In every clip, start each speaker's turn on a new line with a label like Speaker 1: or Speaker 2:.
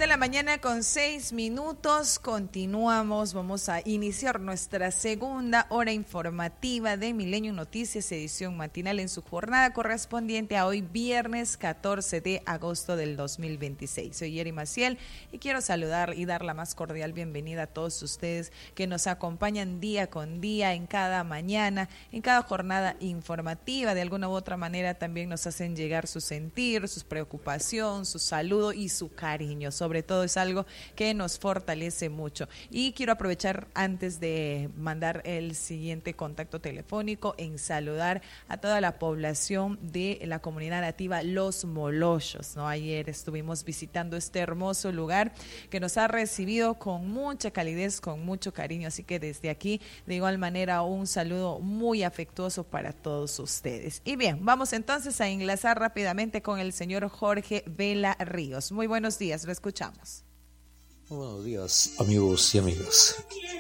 Speaker 1: la mañana con 6 minutos, continuamos, vamos a iniciar nuestra segunda hora informativa de Milenio Noticias, edición matinal en su jornada correspondiente a hoy, viernes 14 de agosto del 2026. Soy Yeri Maciel y quiero saludar y dar la más cordial bienvenida a todos ustedes que nos acompañan día con día, en cada mañana, en cada jornada informativa. De alguna u otra manera también nos hacen llegar su sentir, su preocupación, su saludo y su cariño. Sobre todo es algo que nos fortalece mucho. Y quiero aprovechar antes de mandar el siguiente contacto telefónico en saludar a toda la población de la comunidad nativa Los Molochos, ¿no? Ayer estuvimos visitando este hermoso lugar que nos ha recibido con mucha calidez, con mucho cariño. Así que desde aquí, de igual manera, un saludo muy afectuoso para todos ustedes. Y bien, vamos entonces a enlazar rápidamente con el señor Jorge Vela Ríos. Muy buenos días, lo escuchamos.
Speaker 2: Muy buenos días, amigos y amigas.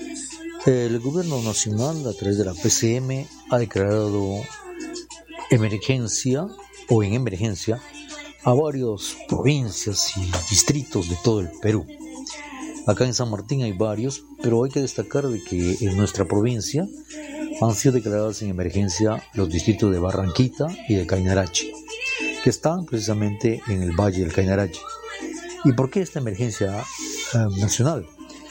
Speaker 2: El gobierno nacional, a través de la PCM, ha declarado emergencia o en emergencia a varias provincias y distritos de todo el Perú. Acá en San Martín hay varios, pero hay que destacar de que en nuestra provincia han sido declaradas en emergencia los distritos de Barranquita y de Cainarachi, que están precisamente en el Valle del Cainarachi. ¿Y por qué esta emergencia nacional?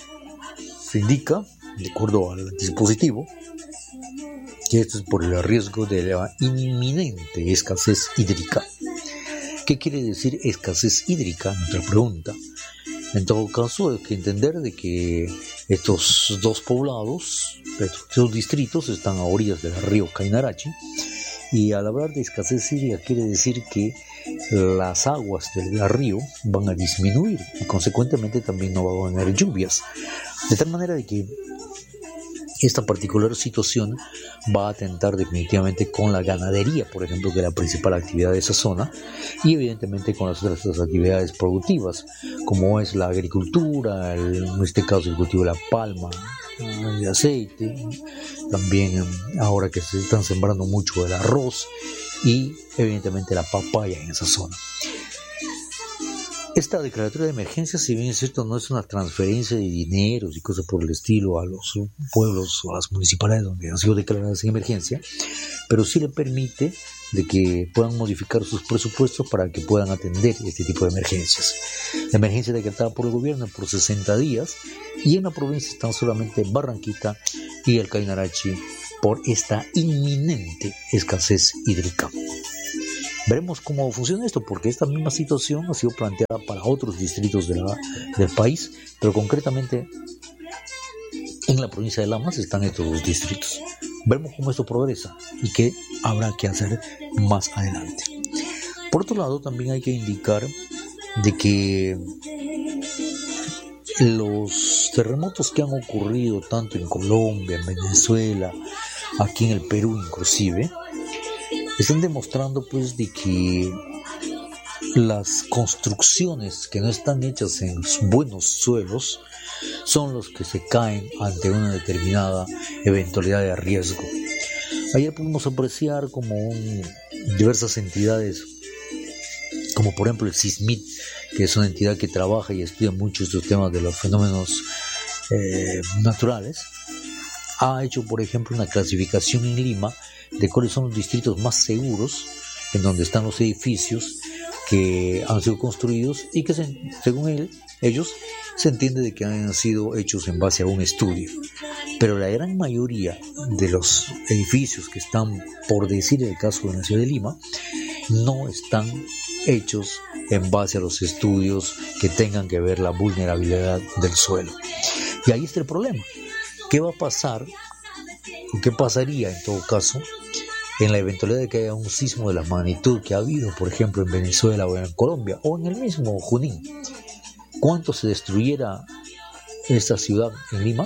Speaker 2: Se indica, de acuerdo al dispositivo, que esto es por el riesgo de la inminente escasez hídrica. ¿Qué quiere decir escasez hídrica? Nuestra pregunta. En todo caso, hay que entender de que estos dos poblados, estos dos distritos, están a orillas del río Cainarachi, y al hablar de escasez hídrica quiere decir que las aguas del río van a disminuir y consecuentemente también no van a haber lluvias, de tal manera de que esta particular situación va a atentar definitivamente con la ganadería, por ejemplo, que es la principal actividad de esa zona, y evidentemente con las otras actividades productivas, como es la agricultura, en este caso el cultivo de la palma, de aceite, también ahora que se están sembrando mucho el arroz y evidentemente la papaya en esa zona. Esta declaratoria de emergencia, si bien es cierto, no es una transferencia de dineros y cosas por el estilo a los pueblos o a las municipalidades donde han sido declaradas en emergencia, pero sí le permite de que puedan modificar sus presupuestos para que puedan atender este tipo de emergencias. La emergencia decretada por el gobierno por 60 días y en la provincia están solamente Barranquita y el Cainarachi por esta inminente escasez hídrica. Veremos cómo funciona esto, porque esta misma situación ha sido planteada para otros distritos del país, pero concretamente en la provincia de Lamas están estos dos distritos. Veremos cómo esto progresa y qué habrá que hacer más adelante. Por otro lado, también hay que indicar de que los terremotos que han ocurrido tanto en Colombia, en Venezuela, aquí en el Perú inclusive, están demostrando pues de que las construcciones que no están hechas en buenos suelos son los que se caen ante una determinada eventualidad de riesgo. Ayer pudimos apreciar como diversas entidades, como por ejemplo el SISMIT, que es una entidad que trabaja y estudia mucho estos temas de los fenómenos naturales, ha hecho por ejemplo una clasificación en Lima de cuáles son los distritos más seguros en donde están los edificios que han sido construidos y que según ellos se entiende de que han sido hechos en base a un estudio, pero la gran mayoría de los edificios que están, por decir el caso de la ciudad de Lima, no están hechos en base a los estudios que tengan que ver la vulnerabilidad del suelo. Y ahí está el problema. ¿Qué va a pasar o qué pasaría en todo caso en la eventualidad de que haya un sismo de la magnitud que ha habido, por ejemplo, en Venezuela o en Colombia o en el mismo Junín? ¿Cuánto se destruyera esta ciudad en Lima?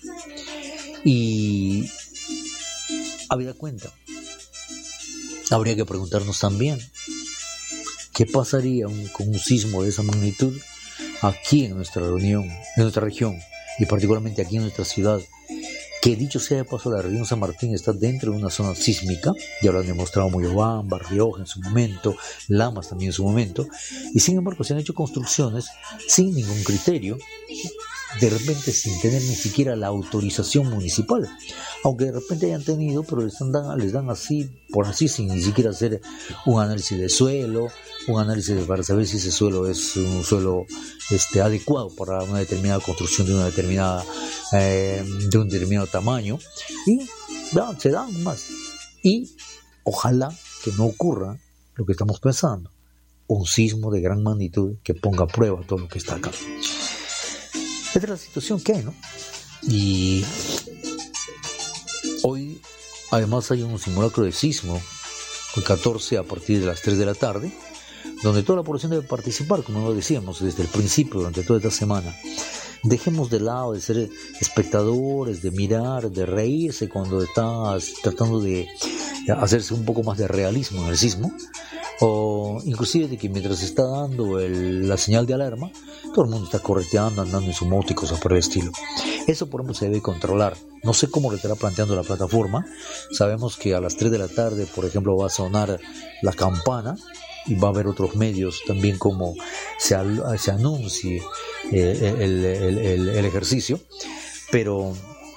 Speaker 2: Y habida cuenta, habría que preguntarnos también qué pasaría con un sismo de esa magnitud aquí en nuestra región y particularmente aquí en nuestra ciudad, que dicho sea de paso, la región San Martín está dentro de una zona sísmica, ya lo han demostrado Moyobamba, Rioja en su momento, Lamas también en su momento, y sin embargo se han hecho construcciones sin ningún criterio, de repente sin tener ni siquiera la autorización municipal, aunque de repente hayan tenido, pero les dan así, por así, sin ni siquiera hacer un análisis de suelo, un análisis para saber si ese suelo es un suelo adecuado para una determinada construcción de un determinado tamaño, y se dan más. Y ojalá que no ocurra lo que estamos pensando, un sismo de gran magnitud que ponga a prueba todo lo que está acá. Esta es la situación que hay, ¿no? Y hoy además hay un simulacro de sismo, el 14 a partir de las 3 de la tarde, donde toda la población debe participar, como lo decíamos desde el principio, durante toda esta semana. Dejemos de lado de ser espectadores, de mirar, de reírse cuando estás tratando de hacerse un poco más de realismo en el sismo, o inclusive de que mientras se está dando la señal de alarma, todo el mundo está correteando, andando en su moto y cosas por el estilo. Eso, por ejemplo, se debe controlar. No sé cómo lo estará planteando la plataforma. Sabemos que a las 3 de la tarde, por ejemplo, va a sonar la campana y va a haber otros medios también como se anuncie el ejercicio, pero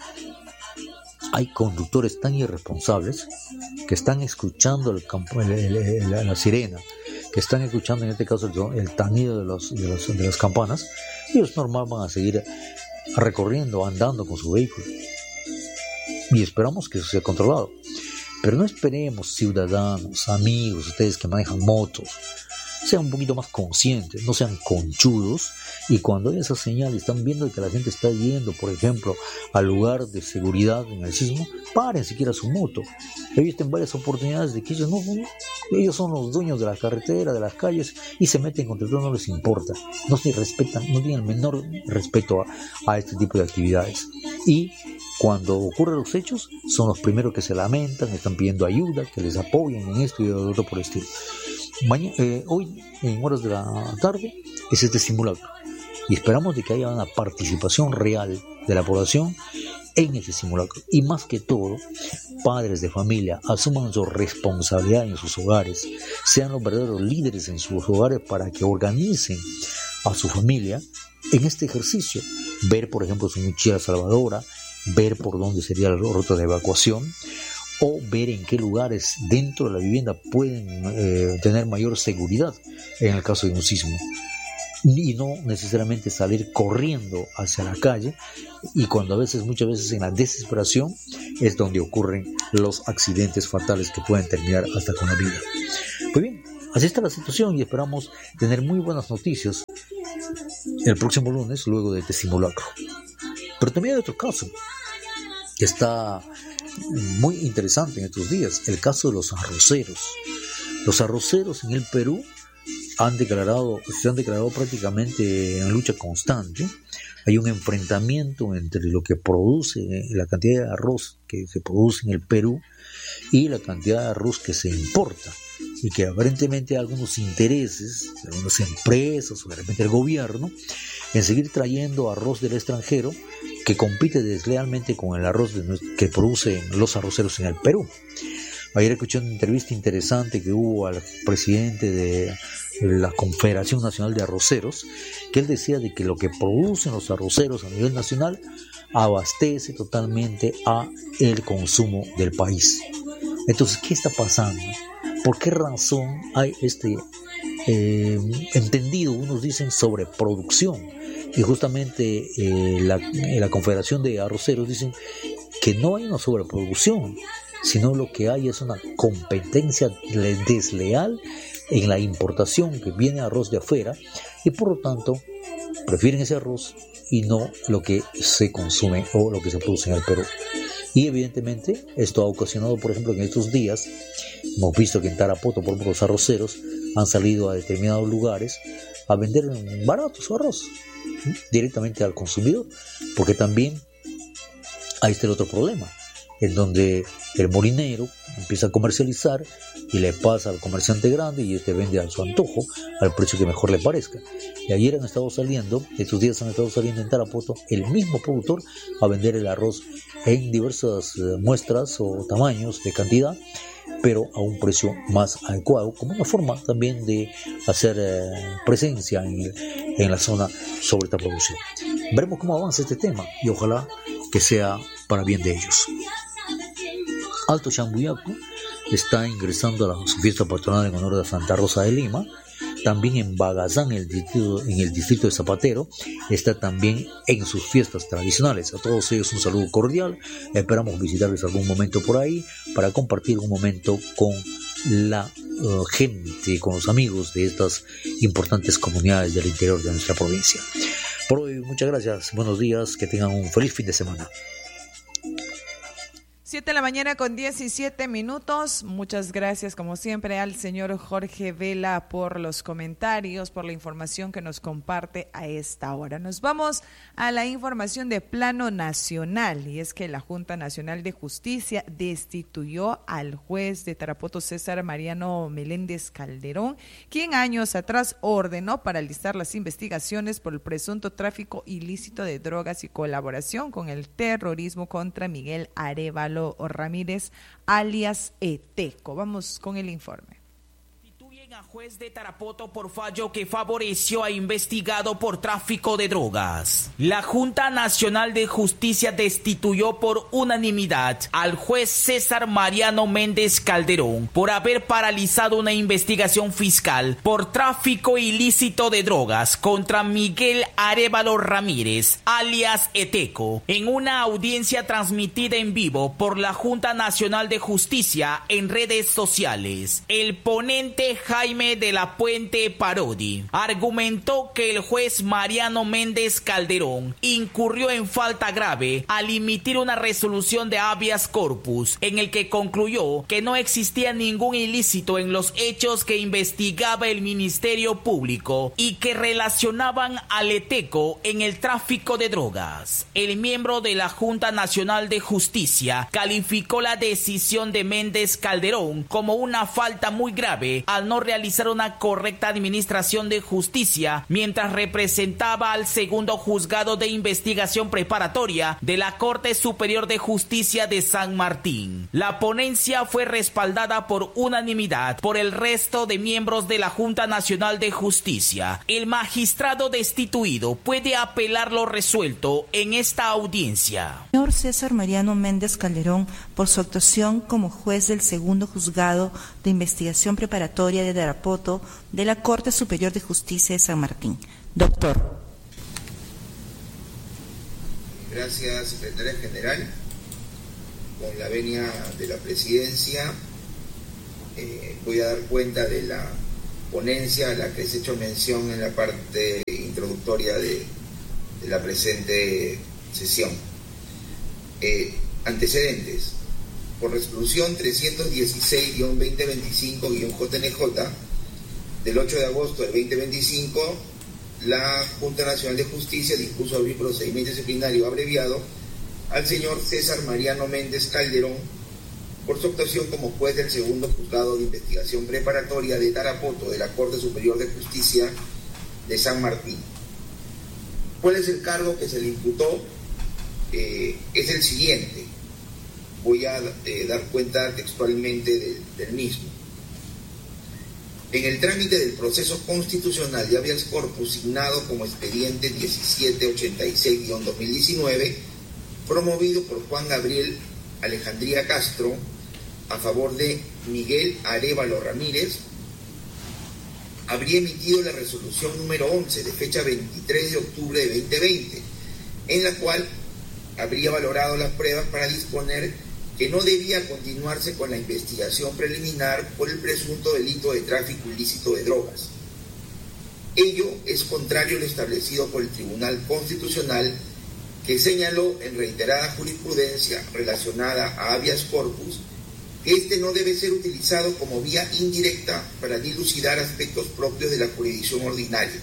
Speaker 2: hay conductores tan irresponsables que están escuchando la sirena, que están escuchando en este caso el tañido de las campanas, y ellos normal van a seguir recorriendo, andando con su vehículo, y esperamos que eso sea controlado. Pero no esperemos, ciudadanos, amigos, ustedes que manejan motos, sean un poquito más conscientes, no sean conchudos, y cuando hay esa señal y están viendo que la gente está yendo, por ejemplo, al lugar de seguridad en el sismo, paren siquiera su moto. He visto en varias oportunidades de que ellos son los dueños de la carretera, de las calles, y se meten contra todo, no les importa, no se respetan, no tienen el menor respeto a este tipo de actividades. Y cuando ocurren los hechos, son los primeros que se lamentan, están pidiendo ayuda, que les apoyen en esto y lo otro por el estilo. Hoy, en horas de la tarde, es este simulacro. Y esperamos de que haya una participación real de la población en ese simulacro. Y más que todo, padres de familia asuman su responsabilidad en sus hogares, sean los verdaderos líderes en sus hogares para que organicen a su familia en este ejercicio. Ver, por ejemplo, su mochila salvadora, ver por dónde sería la ruta de evacuación, o ver en qué lugares dentro de la vivienda pueden tener mayor seguridad en el caso de un sismo, y no necesariamente salir corriendo hacia la calle, y cuando muchas veces en la desesperación es donde ocurren los accidentes fatales que pueden terminar hasta con la vida. Pues bien, así está la situación y esperamos tener muy buenas noticias el próximo lunes luego de este simulacro. Pero también hay otro caso que está muy interesante en estos días, el caso de los arroceros. Los arroceros en el Perú se han declarado prácticamente en lucha constante. Hay un enfrentamiento entre lo que produce, la cantidad de arroz que se produce en el Perú y la cantidad de arroz que se importa, y que aparentemente hay algunos intereses de algunas empresas o de repente el gobierno en seguir trayendo arroz del extranjero que compite deslealmente con el arroz que producen los arroceros en el Perú. Ayer escuché una entrevista interesante que hubo al presidente de la Confederación Nacional de Arroceros, que él decía de que lo que producen los arroceros a nivel nacional abastece totalmente a el consumo del país. Entonces, ¿qué está pasando? ¿Por qué razón hay entendido, unos dicen, sobreproducción? Y justamente la Confederación de Arroceros dicen que no hay una sobreproducción, sino lo que hay es una competencia desleal en la importación, que viene arroz de afuera, y por lo tanto prefieren ese arroz y no lo que se consume o lo que se produce en el Perú. Y evidentemente esto ha ocasionado, por ejemplo, en estos días hemos visto que en Tarapoto, por ejemplo, los arroceros han salido a determinados lugares a vender barato su arroz directamente al consumidor, porque también ahí está el otro problema. en donde el molinero empieza a comercializar y le pasa al comerciante grande y este vende a su antojo al precio que mejor le parezca. Y ayer estos días han estado saliendo en Tarapoto el mismo productor a vender el arroz en diversas muestras o tamaños de cantidad, pero a un precio más adecuado, como una forma también de hacer presencia en la zona sobre esta producción. Veremos cómo avanza este tema y ojalá que sea para bien de ellos. Alto Chambuyacu está ingresando a su fiesta patronal en honor de Santa Rosa de Lima. También en Bagazán, en el distrito de Zapatero, está también en sus fiestas tradicionales. A todos ellos un saludo cordial. Esperamos visitarles algún momento por ahí para compartir un momento con la gente, con los amigos de estas importantes comunidades del interior de nuestra provincia. Por hoy, muchas gracias, buenos días, que tengan un feliz fin de semana.
Speaker 1: 7 de la mañana con 17 minutos. Muchas gracias, como siempre, al señor Jorge Vela por los comentarios, por la información que nos comparte a esta hora. Nos vamos a la información de plano nacional, y es que la Junta Nacional de Justicia destituyó al juez de Tarapoto, César Mariano Meléndez Calderón, quien años atrás ordenó paralizar las investigaciones por el presunto tráfico ilícito de drogas y colaboración con el terrorismo contra Miguel Arévalo Ramírez, alias Eteco. Vamos con el informe.
Speaker 3: A juez de Tarapoto por fallo que favoreció a investigado por tráfico de drogas. La Junta Nacional de Justicia destituyó por unanimidad al juez César Mariano Méndez Calderón por haber paralizado una investigación fiscal por tráfico ilícito de drogas contra Miguel Arévalo Ramírez, alias Eteco, en una audiencia transmitida en vivo por la Junta Nacional de Justicia en redes sociales. El ponente Jaime de la Puente Parodi argumentó que el juez Mariano Méndez Calderón incurrió en falta grave al emitir una resolución de habeas corpus en el que concluyó que no existía ningún ilícito en los hechos que investigaba el Ministerio Público y que relacionaban al Eteco en el tráfico de drogas. El miembro de la Junta Nacional de Justicia calificó la decisión de Méndez Calderón como una falta muy grave al no realizar una correcta administración de justicia mientras representaba al segundo juzgado de investigación preparatoria de la Corte Superior de Justicia de San Martín. La ponencia fue respaldada por unanimidad por el resto de miembros de la Junta Nacional de Justicia. El magistrado destituido puede apelar lo resuelto en esta audiencia.
Speaker 4: Señor César Mariano Méndez Calderón, por su actuación como juez del segundo juzgado de investigación preparatoria de Tarapoto de la Corte Superior de Justicia de San Martín. Doctor.
Speaker 5: Gracias, secretaria general. Con la venia de la presidencia, voy a dar cuenta de la ponencia a la que se ha hecho mención en la parte introductoria de la presente sesión. Antecedentes. Por resolución 316-2025-JNJ del 8 de agosto del 2025, la Junta Nacional de Justicia dispuso abrir procedimiento disciplinario abreviado al señor César Mariano Méndez Calderón por su actuación como juez del segundo juzgado de investigación preparatoria de Tarapoto de la Corte Superior de Justicia de San Martín. ¿Cuál es el cargo que se le imputó? Es el siguiente. Voy a dar cuenta textualmente del mismo. En el trámite del proceso constitucional de habeas corpus signado como expediente 1786-2019, promovido por Juan Gabriel Alejandría Castro, a favor de Miguel Arévalo Ramírez, habría emitido la resolución número 11 de fecha 23 de octubre de 2020, en la cual habría valorado las pruebas para disponer que no debía continuarse con la investigación preliminar por el presunto delito de tráfico ilícito de drogas. Ello es contrario a lo establecido por el Tribunal Constitucional, que señaló en reiterada jurisprudencia relacionada a habeas corpus que este no debe ser utilizado como vía indirecta para dilucidar aspectos propios de la jurisdicción ordinaria.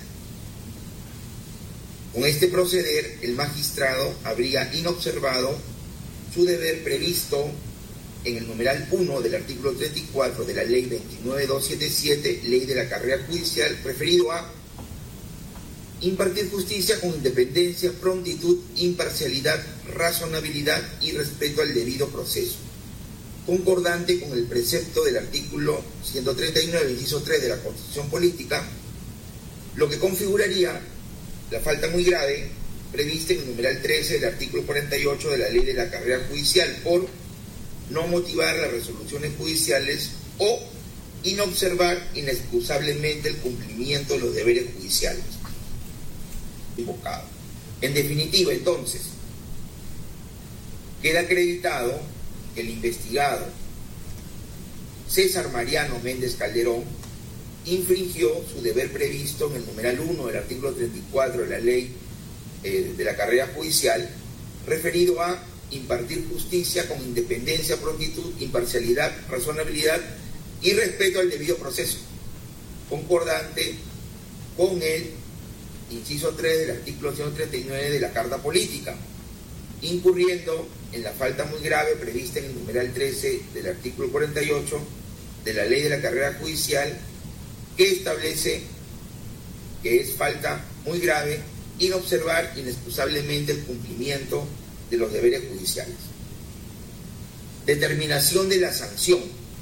Speaker 5: Con este proceder, el magistrado habría inobservado su deber previsto en el numeral 1 del artículo 34 de la Ley 29277, Ley de la Carrera Judicial, referido a impartir justicia con independencia, prontitud, imparcialidad, razonabilidad y respeto al debido proceso, concordante con el precepto del artículo 139, inciso 3 de la Constitución Política, lo que configuraría la falta muy grave prevista en el numeral 13 del artículo 48 de la Ley de la Carrera Judicial por no motivar las resoluciones judiciales o inobservar inexcusablemente el cumplimiento de los deberes judiciales. Invocado. En definitiva, entonces, queda acreditado que el investigado César Mariano Méndez Calderón infringió su deber previsto en el numeral 1 del artículo 34 de la Ley de la Carrera Judicial, referido a impartir justicia con independencia, prontitud, imparcialidad, razonabilidad y respeto al debido proceso, concordante con el inciso 3 del artículo 139 de la Carta Política, incurriendo en la falta muy grave prevista en el numeral 13 del artículo 48 de la Ley de la Carrera Judicial, que establece que es falta muy grave inobservar inexcusablemente el cumplimiento de los deberes judiciales. Determinación de la sanción.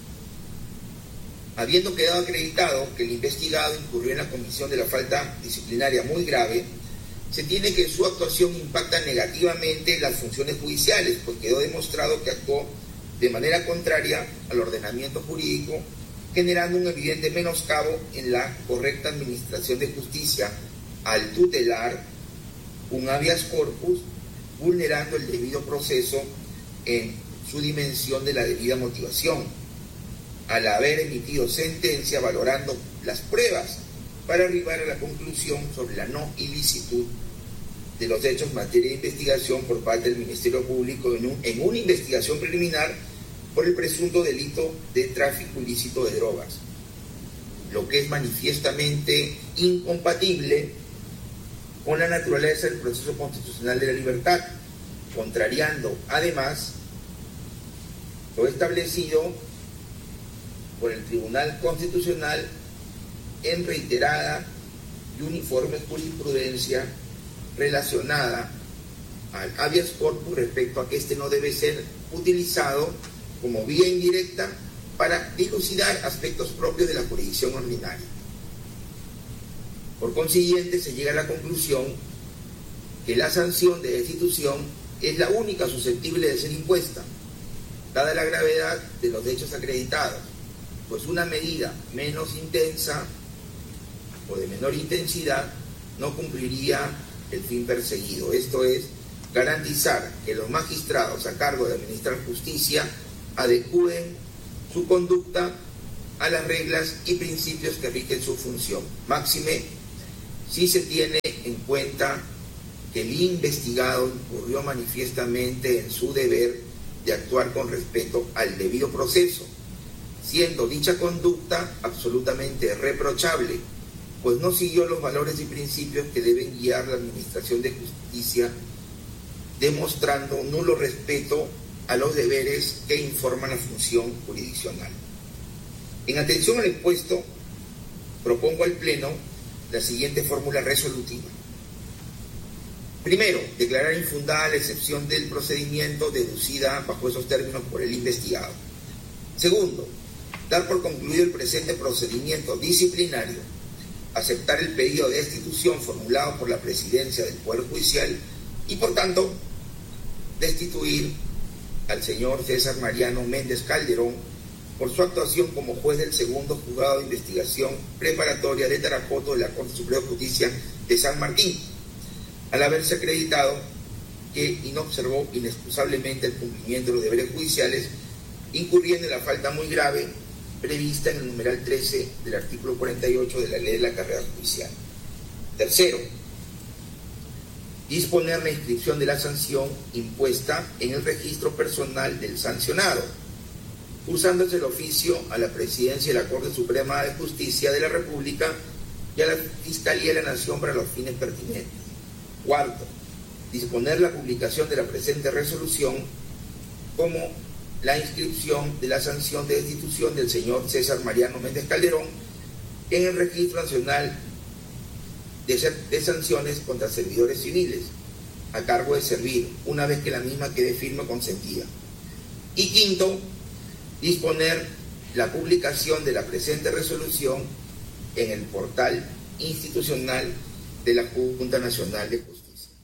Speaker 5: Habiendo quedado acreditado que el investigado incurrió en la comisión de la falta disciplinaria muy grave, se tiene que su actuación impacta negativamente en las funciones judiciales, pues quedó demostrado que actuó de manera contraria al ordenamiento jurídico, generando un evidente menoscabo en la correcta administración de justicia al tutelar un habeas corpus, vulnerando el debido proceso en su dimensión de la debida motivación, al haber emitido sentencia valorando las pruebas para arribar a la conclusión sobre la no ilicitud de los hechos en materia de investigación por parte del Ministerio Público en una investigación preliminar por el presunto delito de tráfico ilícito de drogas, lo que es manifiestamente incompatible con la naturaleza del proceso constitucional de la libertad, contrariando además lo establecido por el Tribunal Constitucional en reiterada y uniforme jurisprudencia relacionada al habeas corpus respecto a que éste no debe ser utilizado como vía indirecta para dilucidar aspectos propios de la jurisdicción ordinaria. Por consiguiente, se llega a la conclusión que la sanción de destitución es la única susceptible de ser impuesta, dada la gravedad de los hechos acreditados, pues una medida menos intensa o de menor intensidad no cumpliría el fin perseguido, esto es, garantizar que los magistrados a cargo de administrar justicia adecúen su conducta a las reglas y principios que rigen su función, máxime si se tiene en cuenta que el investigado incurrió manifiestamente en su deber de actuar con respeto al debido proceso, siendo dicha conducta absolutamente reprochable, pues no siguió los valores y principios que deben guiar la administración de justicia, demostrando nulo respeto a los deberes que informan la función jurisdiccional. En atención al expuesto, propongo al Pleno la siguiente fórmula resolutiva. Primero, declarar infundada la excepción del procedimiento deducida bajo esos términos por el investigado. Segundo, dar por concluido el presente procedimiento disciplinario, aceptar el pedido de destitución formulado por la Presidencia del Poder Judicial y, por tanto, destituir al señor César Mariano Méndez Calderón por su actuación como juez del segundo juzgado de investigación preparatoria de Tarapoto de la Corte Suprema de Justicia de San Martín, al haberse acreditado que inobservó inexcusablemente el cumplimiento de los deberes judiciales, incurriendo en la falta muy grave prevista en el numeral 13 del artículo 48 de la Ley de la Carrera Judicial. Tercero, disponer la inscripción de la sanción impuesta en el registro personal del sancionado, cursándose el oficio a la Presidencia de la Corte Suprema de Justicia de la República y a la Fiscalía de la Nación para los fines pertinentes. Cuarto, disponer la publicación de la presente resolución como la inscripción de la sanción de destitución del señor César Mariano Méndez Calderón en el Registro Nacional de Sanciones contra Servidores Civiles, a cargo de servir, una vez que la misma quede firme o consentida. Y quinto, disponer la publicación de la presente resolución en el portal institucional de la Junta Nacional de Justicia.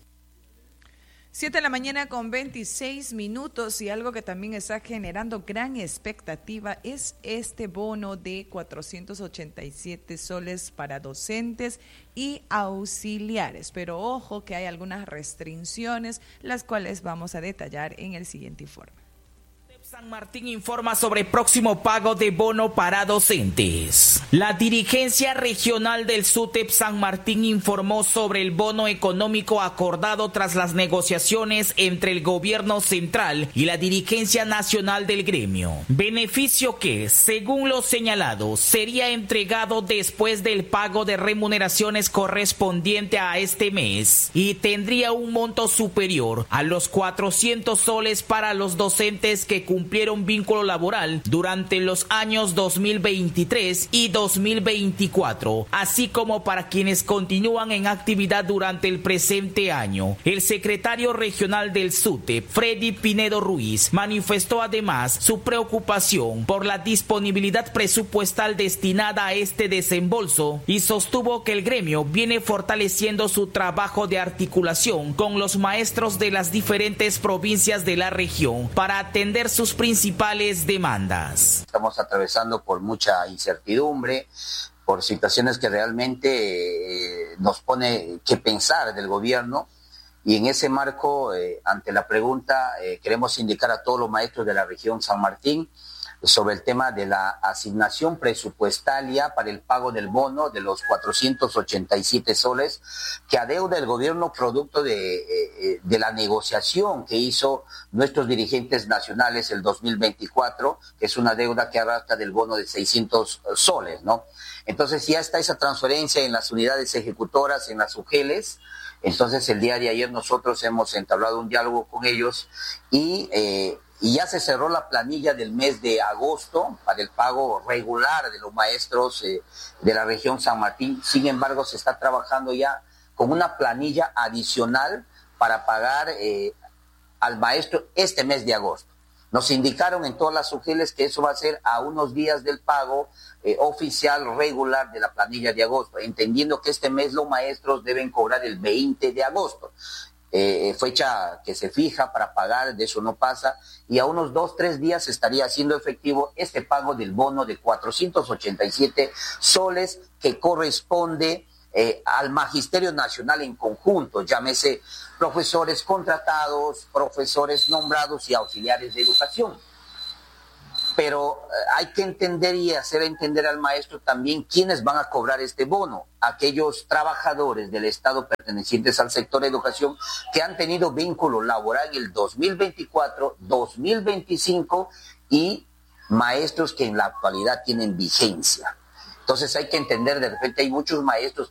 Speaker 1: 7:26 y algo que también está generando gran expectativa es este bono de 487 soles para docentes y auxiliares. Pero ojo que hay algunas restricciones, las cuales vamos a detallar en el siguiente informe.
Speaker 3: San Martín informa sobre próximo pago de bono para docentes. La dirigencia regional del SUTEP San Martín informó sobre el bono económico acordado tras las negociaciones entre el gobierno central y la dirigencia nacional del gremio. Beneficio que, según lo señalado, sería entregado después del pago de remuneraciones correspondiente a este mes y tendría un monto superior a los 400 soles para los docentes que cumplieron vínculo laboral durante los años 2023 y 2024, así como para quienes continúan en actividad durante el presente año. El secretario regional del SUTEP, Freddy Pinedo Ruiz, manifestó además su preocupación por la disponibilidad presupuestal destinada a este desembolso y sostuvo que el gremio viene fortaleciendo su trabajo de articulación con los maestros de las diferentes provincias de la región para atender sus principales demandas.
Speaker 6: Estamos atravesando por mucha incertidumbre, por situaciones que realmente nos pone que pensar del gobierno, y en ese marco, ante la pregunta, queremos indicar a todos los maestros de la región San Martín sobre el tema de la asignación presupuestaria para el pago del bono de los 487 soles que adeuda el gobierno producto de la negociación que hizo nuestros dirigentes nacionales el 2024, que es una deuda que arrastra del bono de 600 soles, ¿no? Entonces ya está esa transferencia en las unidades ejecutoras, en las UGELES. Entonces el día de ayer nosotros hemos entablado un diálogo con ellos y ya se cerró la planilla del mes de agosto para el pago regular de los maestros de la región San Martín. Sin embargo, se está trabajando ya con una planilla adicional para pagar al maestro este mes de agosto. Nos indicaron en todas las UGELES que eso va a ser a unos días del pago oficial regular de la planilla de agosto, entendiendo que este mes los maestros deben cobrar el 20 de agosto. Fecha que se fija para pagar, de eso no pasa, y a unos 2-3 días estaría haciendo efectivo este pago del bono de 487 soles que corresponde al Magisterio Nacional en conjunto, llámese profesores contratados, profesores nombrados y auxiliares de educación. Pero hay que entender y hacer entender al maestro también quiénes van a cobrar este bono. Aquellos trabajadores del Estado pertenecientes al sector de educación que han tenido vínculo laboral en el 2024, 2025 y maestros que en la actualidad tienen vigencia. Entonces hay que entender, de repente hay muchos maestros